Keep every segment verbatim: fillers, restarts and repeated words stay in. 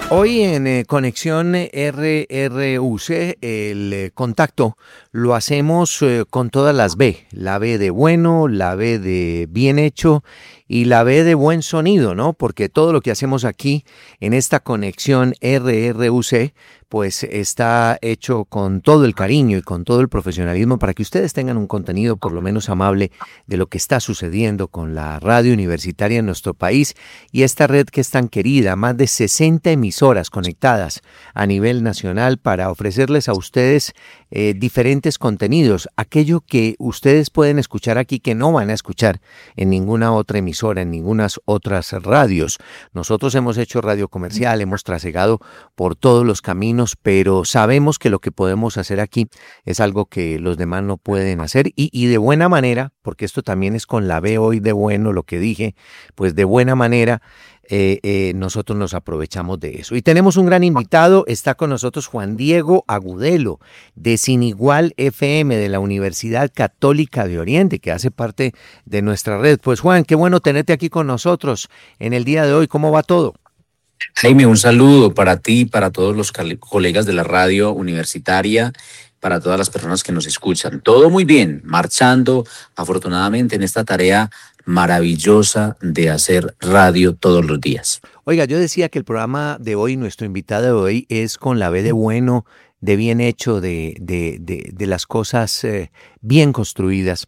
Hoy en eh, Conexión R R U C, el eh, contacto lo hacemos eh, con todas las B, la B de bueno, la B de bien hecho y la B de buen sonido, ¿no? Porque todo lo que hacemos aquí en esta Conexión R R U C, pues está hecho con todo el cariño y con todo el profesionalismo para que ustedes tengan un contenido por lo menos amable de lo que está sucediendo con la radio universitaria en nuestro país y esta red que es tan querida, más de sesenta emisoras conectadas a nivel nacional para ofrecerles a ustedes eh, diferentes contenidos, aquello que ustedes pueden escuchar aquí que no van a escuchar en ninguna otra emisora, en ninguna otras radios. Nosotros hemos hecho radio comercial, hemos trasegado por todos los caminos, pero sabemos que lo que podemos hacer aquí es algo que los demás no pueden hacer y, y de buena manera, porque esto también es con la B hoy de bueno lo que dije, pues de buena manera eh, eh, nosotros nos aprovechamos de eso. Y tenemos un gran invitado, está con nosotros Juan Diego Agudelo de Sin Igual F M de la Universidad Católica de Oriente, que hace parte de nuestra red. Pues Juan, qué bueno tenerte aquí con nosotros en el día de hoy. ¿Cómo va todo? Jaime, un saludo para ti, para todos los colegas de la radio universitaria, para todas las personas que nos escuchan. Todo muy bien, marchando afortunadamente en esta tarea maravillosa de hacer radio todos los días. Oiga, yo decía que el programa de hoy, nuestro invitado de hoy, es con la B de bueno, de bien hecho, de, de, de, de las cosas eh, bien construidas.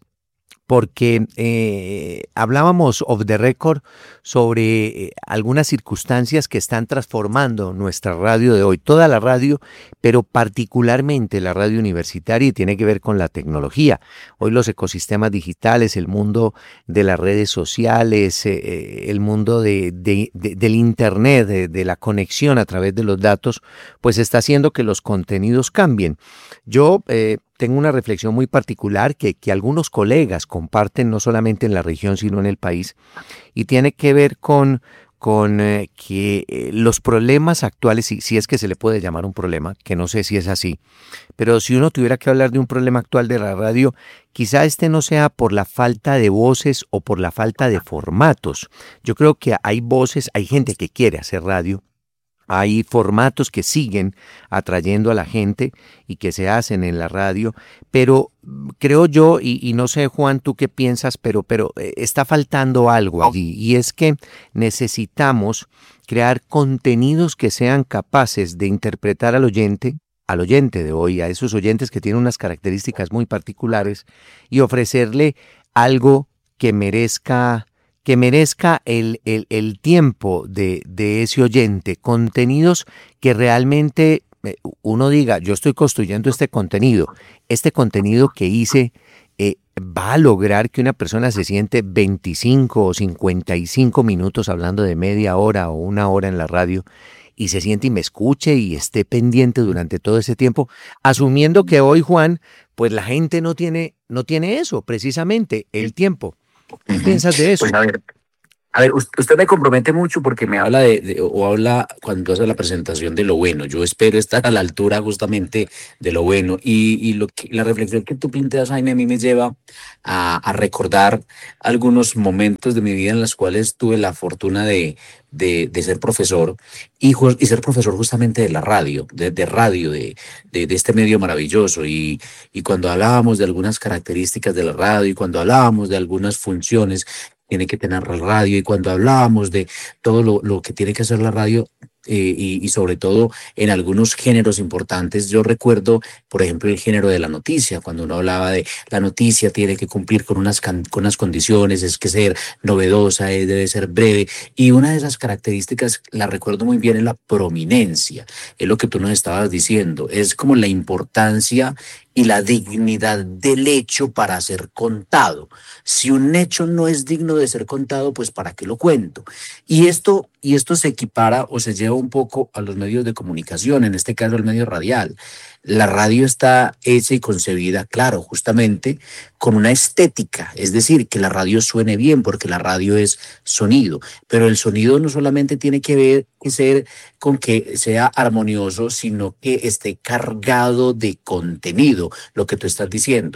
Porque eh, hablábamos off the record sobre eh, algunas circunstancias que están transformando nuestra radio de hoy, toda la radio, pero particularmente la radio universitaria y tiene que ver con la tecnología. Hoy los ecosistemas digitales, el mundo de las redes sociales, eh, el mundo de, de, de, del internet, de, de la conexión a través de los datos, pues está haciendo que los contenidos cambien. Yo eh, tengo una reflexión muy particular que, que algunos colegas comparten no solamente en la región sino en el país y tiene que ver con, con eh, que eh, los problemas actuales, si, si es que se le puede llamar un problema, que no sé si es así, pero si uno tuviera que hablar de un problema actual de la radio, quizá este no sea por la falta de voces o por la falta de formatos. Yo creo que hay voces, hay gente que quiere hacer radio. Hay formatos que siguen atrayendo a la gente y que se hacen en la radio, pero creo yo, y, y no sé Juan, tú qué piensas, pero, pero eh, está faltando algo allí, y es que necesitamos crear contenidos que sean capaces de interpretar al oyente, al oyente de hoy, a esos oyentes que tienen unas características muy particulares, y ofrecerle algo que merezca que merezca el, el, el tiempo de, de ese oyente, contenidos que realmente uno diga, yo estoy construyendo este contenido, este contenido que hice eh, va a lograr que una persona se siente veinticinco o cincuenta y cinco minutos hablando de media hora o una hora en la radio y se siente y me escuche y esté pendiente durante todo ese tiempo, asumiendo que hoy, Juan, pues la gente no tiene, no tiene eso, precisamente, el tiempo. ¿Qué Uh-huh. piensas de eso? Pues a ver, a ver, usted me compromete mucho porque me habla de, de, o habla cuando hace la presentación de lo bueno. Yo espero estar a la altura justamente de lo bueno. Y, y lo que, la reflexión que tú planteas, Jaime, a mí me lleva a, a recordar algunos momentos de mi vida en los cuales tuve la fortuna de, de, de ser profesor y, y ser profesor justamente de la radio, de, de radio, de, de, de este medio maravilloso. Y, y cuando hablábamos de algunas características de la radio y cuando hablábamos de algunas funciones tiene que tener la radio y cuando hablábamos de todo lo, lo que tiene que hacer la radio eh, y, y sobre todo en algunos géneros importantes, yo recuerdo, por ejemplo, el género de la noticia, cuando uno hablaba de la noticia tiene que cumplir con unas, can, con unas condiciones, es que ser novedosa, es, debe ser breve y una de esas características, la recuerdo muy bien, es la prominencia, es lo que tú nos estabas diciendo, es como la importancia y la dignidad del hecho para ser contado. Si un hecho no es digno de ser contado, pues ¿para qué lo cuento? Y esto, y esto se equipara o se lleva un poco a los medios de comunicación, en este caso el medio radial. La radio está hecha y concebida, claro, justamente con una estética, es decir, que la radio suene bien, porque la radio es sonido, pero el sonido no solamente tiene que ver que ser con que sea armonioso, sino que esté cargado de contenido, lo que tú estás diciendo.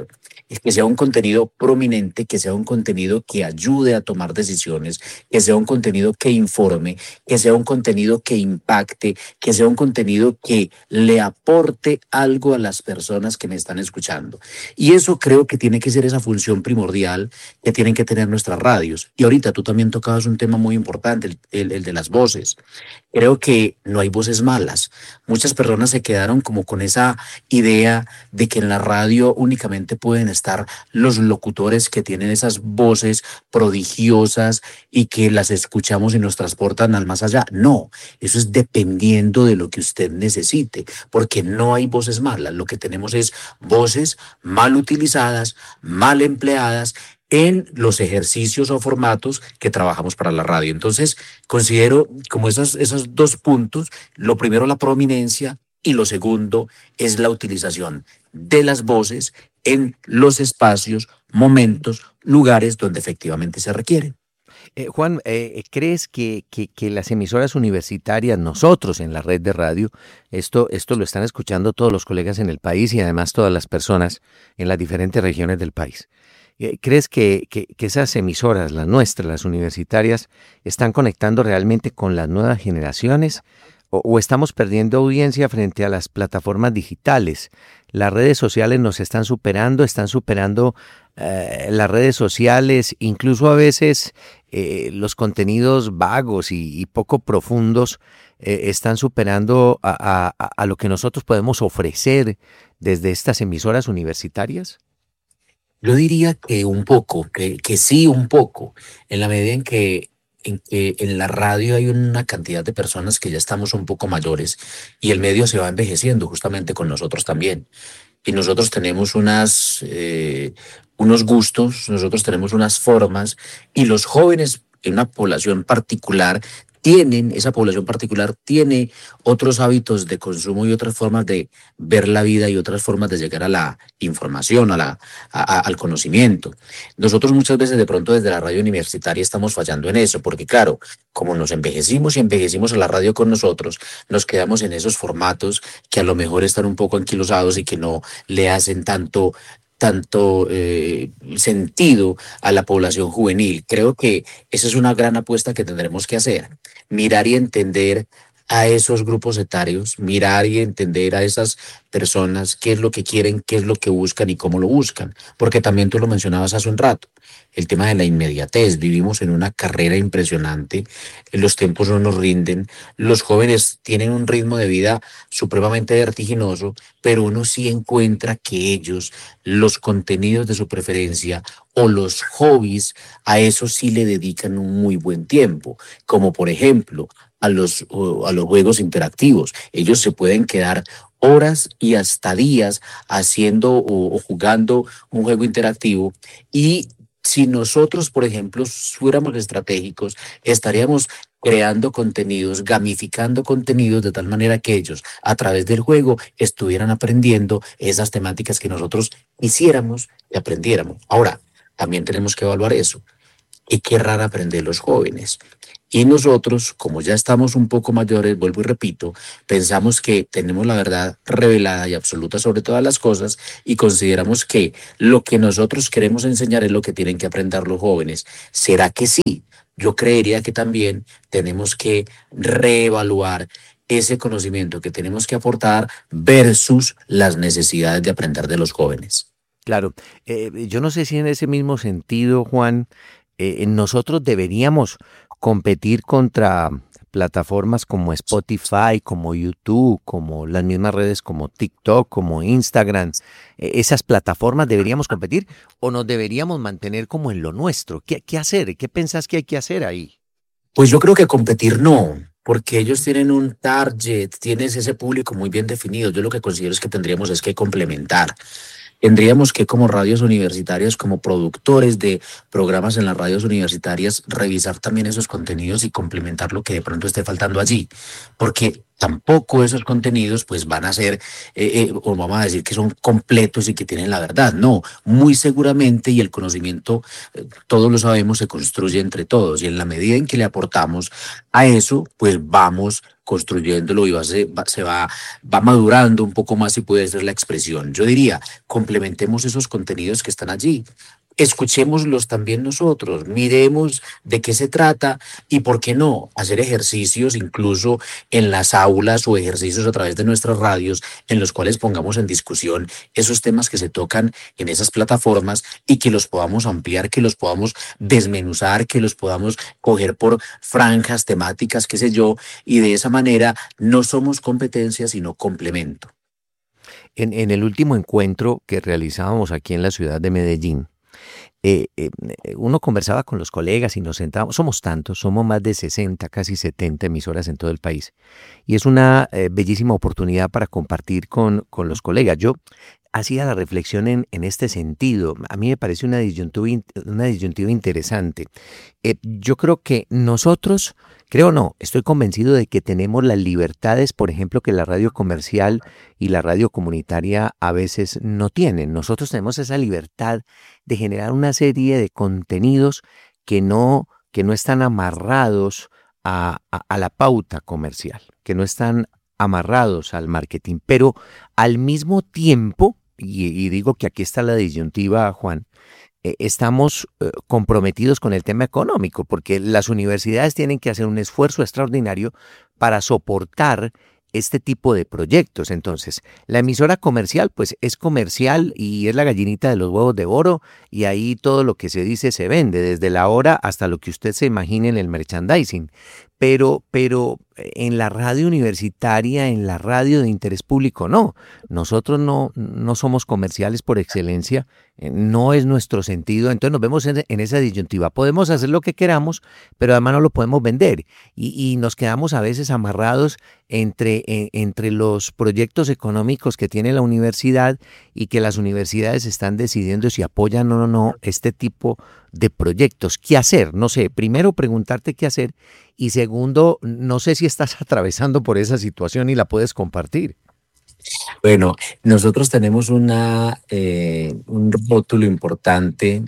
que sea un contenido prominente, que sea un contenido que ayude a tomar decisiones, que sea un contenido que informe, que sea un contenido que impacte, que sea un contenido que le aporte algo a las personas que me están escuchando. Y eso creo que tiene que ser esa función primordial que tienen que tener nuestras radios. Y ahorita tú también tocabas un tema muy importante, el, el, el de las voces. Creo que no hay voces malas. Muchas personas se quedaron como con esa idea de que en la radio únicamente pueden estar los locutores que tienen esas voces prodigiosas y que las escuchamos y nos transportan al más allá. No, eso es dependiendo de lo que usted necesite, porque no hay voces malas. Lo que tenemos es voces mal utilizadas, mal empleadas en los ejercicios o formatos que trabajamos para la radio. Entonces, considero como esas, esos dos puntos, lo primero la prominencia y lo segundo es la utilización de las voces en los espacios, momentos, lugares donde efectivamente se requieren. Eh, Juan, eh, ¿crees que, que, que las emisoras universitarias, nosotros en la red de radio, esto, esto lo están escuchando todos los colegas en el país y además todas las personas en las diferentes regiones del país? ¿Crees que, que, que esas emisoras, las nuestras, las universitarias, están conectando realmente con las nuevas generaciones o, o estamos perdiendo audiencia frente a las plataformas digitales? Las redes sociales nos están superando, están superando eh, las redes sociales, incluso a veces eh, los contenidos vagos y, y poco profundos eh, están superando a, a, a lo que nosotros podemos ofrecer desde estas emisoras universitarias. Yo diría que un poco, que, que sí un poco, en la medida en que, en que en la radio hay una cantidad de personas que ya estamos un poco mayores y el medio se va envejeciendo justamente con nosotros también. Y nosotros tenemos unas, eh, unos gustos, nosotros tenemos unas formas y los jóvenes en una población particular tienen, esa población particular tiene otros hábitos de consumo y otras formas de ver la vida y otras formas de llegar a la información, a la, a, a, al conocimiento. Nosotros muchas veces de pronto desde la radio universitaria estamos fallando en eso, porque claro, como nos envejecimos y envejecimos a la radio con nosotros, nos quedamos en esos formatos que a lo mejor están un poco anquilosados y que no le hacen tanto tanto eh, sentido a la población juvenil. Creo que esa es una gran apuesta que tendremos que hacer. Mirar y entender a esos grupos etarios, mirar y entender a esas personas qué es lo que quieren, qué es lo que buscan y cómo lo buscan. Porque también tú lo mencionabas hace un rato, el tema de la inmediatez. Vivimos en una carrera impresionante, los tiempos no nos rinden, los jóvenes tienen un ritmo de vida supremamente vertiginoso, pero uno sí encuentra que ellos, los contenidos de su preferencia o los hobbies, a eso sí le dedican un muy buen tiempo, como por ejemplo a los, a los juegos interactivos. Ellos se pueden quedar horas y hasta días haciendo o, o jugando un juego interactivo y si nosotros, por ejemplo, fuéramos estratégicos, estaríamos creando contenidos, gamificando contenidos de tal manera que ellos, a través del juego, estuvieran aprendiendo esas temáticas que nosotros quisiéramos que aprendiéramos. Ahora, también tenemos que evaluar eso. ¿Qué querrán aprender los jóvenes? Y nosotros, como ya estamos un poco mayores, vuelvo y repito, pensamos que tenemos la verdad revelada y absoluta sobre todas las cosas y consideramos que lo que nosotros queremos enseñar es lo que tienen que aprender los jóvenes. ¿Será que sí? Yo creería que también tenemos que reevaluar ese conocimiento que tenemos que aportar versus las necesidades de aprender de los jóvenes. Claro, eh, yo no sé si en ese mismo sentido, Juan, eh, nosotros deberíamos competir contra plataformas como Spotify, como YouTube, como las mismas redes como TikTok, como Instagram. Eh, ¿Esas plataformas deberíamos competir o nos deberíamos mantener como en lo nuestro? ¿Qué, qué hacer? ¿Qué pensás que hay que hacer ahí? Pues yo creo que competir no, porque ellos tienen un target, tienes ese público muy bien definido. Yo lo que considero es que tendríamos es que complementar. Tendríamos que como radios universitarias, como productores de programas en las radios universitarias, revisar también esos contenidos y complementar lo que de pronto esté faltando allí. Porque tampoco esos contenidos pues van a ser, eh, eh, o vamos a decir que son completos y que tienen la verdad. No, muy seguramente, y el conocimiento, eh, todos lo sabemos, se construye entre todos, y en la medida en que le aportamos a eso, pues vamos construyéndolo y va, se, va, se va, va madurando un poco más, y puede ser la expresión. Yo diría, complementemos esos contenidos que están allí. Escuchémoslos también nosotros, miremos de qué se trata y, ¿por qué no?, hacer ejercicios incluso en las aulas, o ejercicios a través de nuestras radios, en los cuales pongamos en discusión esos temas que se tocan en esas plataformas, y que los podamos ampliar, que los podamos desmenuzar, que los podamos coger por franjas temáticas, qué sé yo, y de esa manera no somos competencia, sino complemento. En, en el último encuentro que realizábamos aquí en la ciudad de Medellín, eh, eh, uno conversaba con los colegas y nos sentábamos, somos tantos, somos más de sesenta, casi setenta emisoras en todo el país, y es una eh, bellísima oportunidad para compartir con, con los colegas. Yo hacía la reflexión en, en este sentido. A mí me parece una disyuntiva, una disyuntiva interesante. Eh, yo creo que nosotros, creo no, estoy convencido de que tenemos las libertades, por ejemplo, que la radio comercial y la radio comunitaria a veces no tienen. Nosotros tenemos esa libertad de generar una serie de contenidos que no, que no están amarrados a, a, a la pauta comercial, que no están amarrados al marketing, pero al mismo tiempo, y, y digo que aquí está la disyuntiva, Juan, eh, estamos eh, comprometidos con el tema económico, porque las universidades tienen que hacer un esfuerzo extraordinario para soportar este tipo de proyectos. Entonces, la emisora comercial pues es comercial y es la gallinita de los huevos de oro, y ahí todo lo que se dice se vende, desde la hora hasta lo que usted se imagine en el merchandising. Pero, pero en la radio universitaria, en la radio de interés público, no. Nosotros no, no somos comerciales por excelencia, eh, no es nuestro sentido. Entonces nos vemos en, en esa disyuntiva. Podemos hacer lo que queramos, pero además no lo podemos vender. Y, y nos quedamos a veces amarrados entre, en, entre los proyectos económicos que tiene la universidad, y que las universidades están decidiendo si apoyan o no este tipo de proyectos. ¿Qué hacer? No sé, primero preguntarte qué hacer, y segundo, no sé si estás atravesando por esa situación y la puedes compartir. Bueno, nosotros tenemos una, eh, un rótulo importante,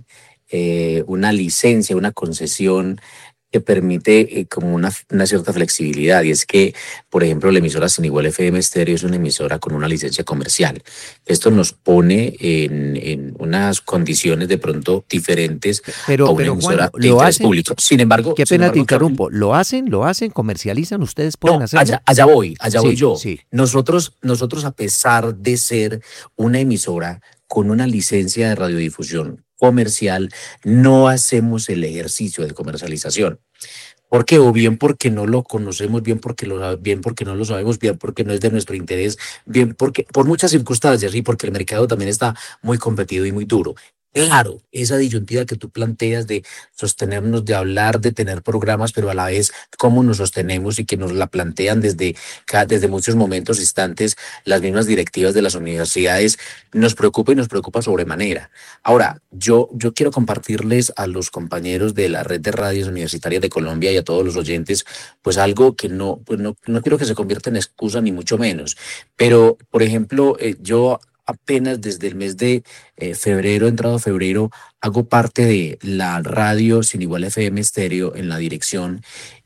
eh, una licencia, una concesión que permite eh, como una, una cierta flexibilidad, y es que, por ejemplo, la emisora Sin Igual F M Stereo es una emisora con una licencia comercial. Esto nos pone en, en unas condiciones de pronto diferentes pero, a una pero, emisora Juan, de lo interés hacen, público. Sin embargo, qué sin pena te embargo, Carlos, interrumpo, lo hacen, lo hacen, comercializan, ustedes pueden no, hacerlo. allá, allá voy, allá voy Sí, yo. sí. Nosotros, nosotros, a pesar de ser una emisora con una licencia de radiodifusión comercial, no hacemos el ejercicio de comercialización. ¿Por qué? O bien porque no lo conocemos, bien porque, lo, bien porque no lo sabemos, bien porque no es de nuestro interés, bien porque por muchas circunstancias, y porque el mercado también está muy competido y muy duro. Claro, esa disyuntiva que tú planteas de sostenernos, de hablar, de tener programas, pero a la vez cómo nos sostenemos, y que nos la plantean desde, desde muchos momentos, instantes, las mismas directivas de las universidades, nos preocupa, y nos preocupa sobremanera. Ahora, yo, yo quiero compartirles a los compañeros de la red de radios universitarias de Colombia y a todos los oyentes, pues algo que no, pues no, no quiero que se convierta en excusa, ni mucho menos. Pero, por ejemplo, eh, yo apenas desde el mes de eh, febrero, entrado febrero, hago parte de la radio Sin Igual F M Stereo en la dirección,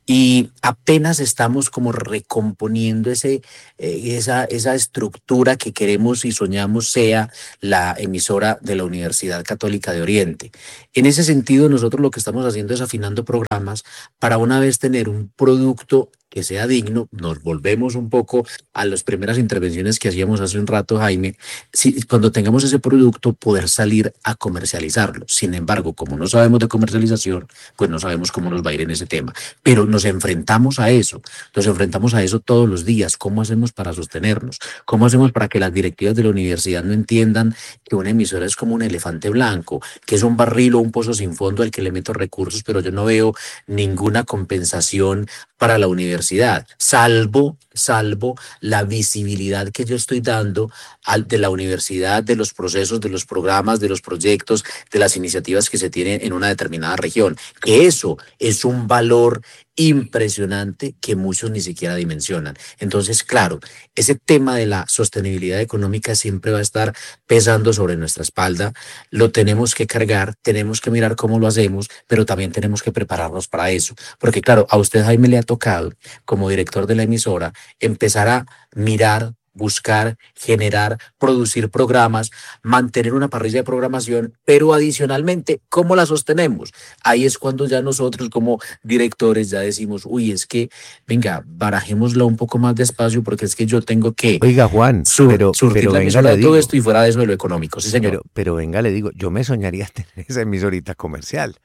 y apenas estamos como recomponiendo ese, eh, esa, esa estructura que queremos y soñamos sea la emisora de la Universidad Católica de Oriente. En ese sentido, nosotros lo que estamos haciendo es afinando programas para, una vez tener un producto que sea digno. Nos volvemos un poco a las primeras intervenciones que hacíamos hace un rato, Jaime. Si, cuando tengamos ese producto, poder salir a comercializarlo. Sin embargo, como no sabemos de comercialización, pues no sabemos cómo nos va a ir en ese tema. Pero nos enfrentamos a eso, nos enfrentamos a eso todos los días. ¿Cómo hacemos para sostenernos? ¿Cómo hacemos para que las directivas de la universidad no entiendan que una emisora es como un elefante blanco, que es un barril o un pozo sin fondo al que le meto recursos, pero yo no veo ninguna compensación para la universidad, salvo, salvo la visibilidad que yo estoy dando al, de la universidad, de los procesos, de los programas, de los proyectos, de las iniciativas que se tienen en una determinada región? Que eso es un valor impresionante que muchos ni siquiera dimensionan. Entonces, claro, ese tema de la sostenibilidad económica siempre va a estar pesando sobre nuestra espalda. Lo tenemos que cargar, tenemos que mirar cómo lo hacemos, pero también tenemos que prepararnos para eso. Porque claro, a usted, Jaime, le ha tocado, como director de la emisora, empezar a mirar, buscar, generar, producir programas, mantener una parrilla de programación, pero adicionalmente, ¿cómo la sostenemos? Ahí es cuando ya nosotros como directores ya decimos, uy, es que, venga, barajémoslo un poco más despacio porque es que yo tengo que Oiga, Juan, sur pero, surtir pero la venga, emisora le de todo digo, esto y fuera de eso de lo económico. Sí, señor. pero, pero venga, le digo, yo me soñaría tener esa emisorita comercial.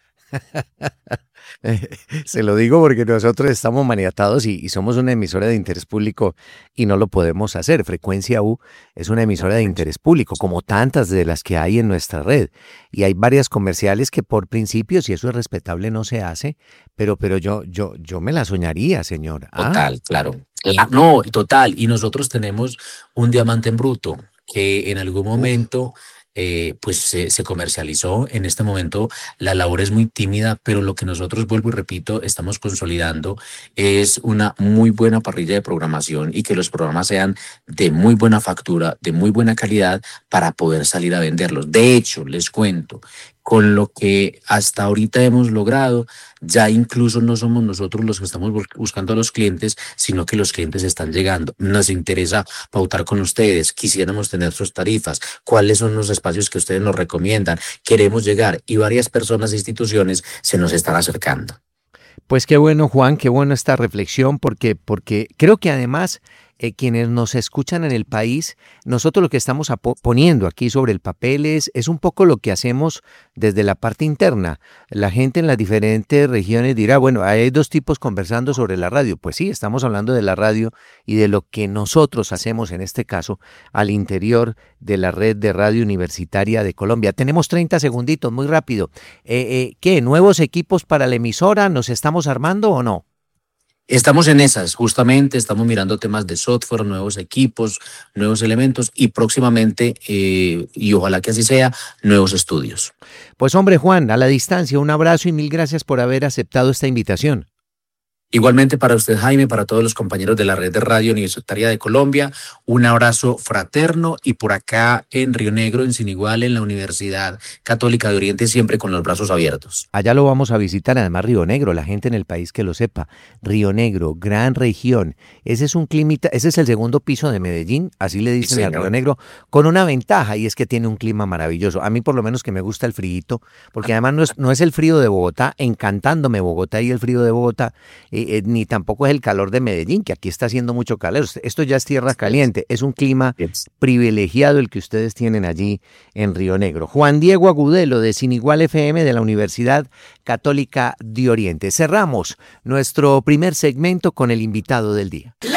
Se lo digo porque nosotros estamos maniatados y, y somos una emisora de interés público y no lo podemos hacer. Frecuencia U es una emisora de interés público, como tantas de las que hay en nuestra red. Y hay varias comerciales que por principio, si eso es respetable, no se hace, pero, pero yo, yo, yo me la soñaría, señor. ¿Ah? Total, claro. Ah, no, total. Y nosotros tenemos un diamante en bruto que en algún Uf. momento eh, pues se, se comercializó. En este momento la labor es muy tímida, pero lo que nosotros, vuelvo y repito, estamos consolidando es una muy buena parrilla de programación y que los programas sean de muy buena factura, de muy buena calidad para poder salir a venderlos. De hecho, les cuento, con lo que hasta ahorita hemos logrado, ya incluso no somos nosotros los que estamos buscando a los clientes, sino que los clientes están llegando. Nos interesa pautar con ustedes, quisiéramos tener sus tarifas, cuáles son los espacios que ustedes nos recomiendan, queremos llegar y varias personas e instituciones se nos están acercando. Pues qué bueno, Juan, qué buena esta reflexión, porque, porque creo que además eh, quienes nos escuchan en el país, nosotros lo que estamos poniendo aquí sobre el papel es, es un poco lo que hacemos desde la parte interna. La gente en las diferentes regiones dirá, bueno, hay dos tipos conversando sobre la radio. Pues sí, estamos hablando de la radio y de lo que nosotros hacemos, en este caso, al interior de la red de radio universitaria de Colombia. Tenemos treinta segunditos, muy rápido. Eh, eh, ¿Qué? ¿Nuevos equipos para la emisora? ¿Nos estamos armando o no? Estamos en esas, justamente estamos mirando temas de software, nuevos equipos, nuevos elementos y próximamente, eh, y ojalá que así sea, nuevos estudios. Pues hombre, Juan, a la distancia, un abrazo y mil gracias por haber aceptado esta invitación. Igualmente para usted, Jaime, para todos los compañeros de la red de radio universitaria de Colombia, un abrazo fraterno y por acá en Río Negro, en Sinigual, en la Universidad Católica de Oriente, siempre con los brazos abiertos. Allá lo vamos a visitar, además Río Negro, la gente en el país que lo sepa. Río Negro, gran región. Ese es un clima, ese es el segundo piso de Medellín, así le dicen Sí, al Río Negro, con una ventaja y es que tiene un clima maravilloso. A mí por lo menos que me gusta el frío, porque además no es, no es el frío de Bogotá, encantándome Bogotá y el frío de Bogotá. Eh, eh, ni tampoco es el calor de Medellín, que aquí está haciendo mucho calor. Esto ya es tierra caliente, es un clima privilegiado el que ustedes tienen allí en Río Negro. Juan Diego Agudelo, de Sin Igual F M de la Universidad Católica de Oriente. Cerramos nuestro primer segmento con el invitado del día.